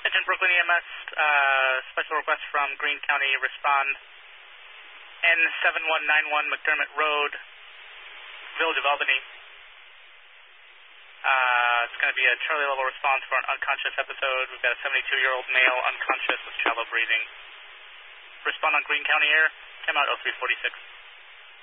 Attention Brooklyn EMS, special request from Greene County, respond N7191 McDermott Road, Village of Albany. It's going to be a Charlie level response for an unconscious episode. We've got a 72-year-old male unconscious with shallow breathing. Respond on Greene County Air, come out 0346.